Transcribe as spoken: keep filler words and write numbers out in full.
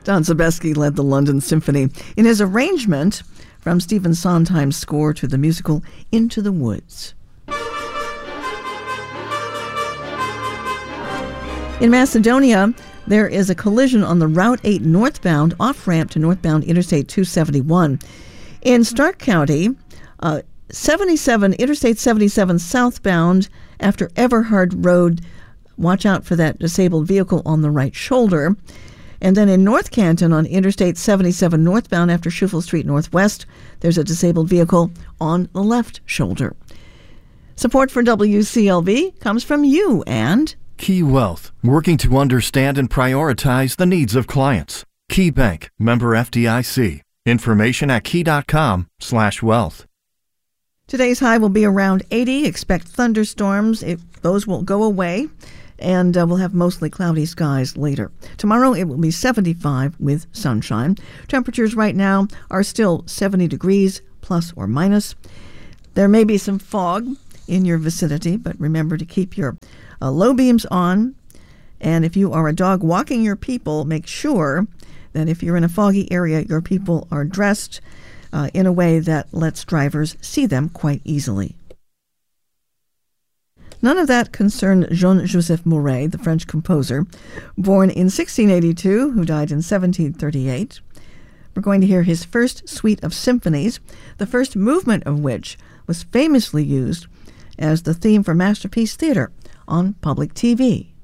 Don Sebesky led the London Symphony in his arrangement from Stephen Sondheim's score to the musical Into the Woods. In Macedonia, there is a collision on the Route eight northbound off-ramp to northbound Interstate two seventy-one. In Stark County, uh, seventy-seven Interstate seventy-seven southbound after Everhard Road. Watch out for that disabled vehicle on the right shoulder. And then in North Canton on Interstate seventy-seven northbound after Schuylkill Street Northwest, there's a disabled vehicle on the left shoulder. Support for W C L V comes from you and Key Wealth, working to understand and prioritize the needs of clients. Key Bank, member F D I C. Information at key.com slash wealth. Today's high will be around eighty. Expect thunderstorms. It, those will go away, and uh, we'll have mostly cloudy skies later. Tomorrow it will be seventy-five with sunshine. Temperatures right now are still seventy degrees, plus or minus. There may be some fog in your vicinity, but remember to keep your uh, low beams on. And if you are a dog walking your people, make sure that if you're in a foggy area, your people are dressed uh, in a way that lets drivers see them quite easily. None of that concerned Jean-Joseph Mouret, the French composer, born in sixteen eighty-two, who died in seventeen thirty-eight. We're going to hear his first suite of symphonies, the first movement of which was famously used as the theme for Masterpiece Theater on public T V.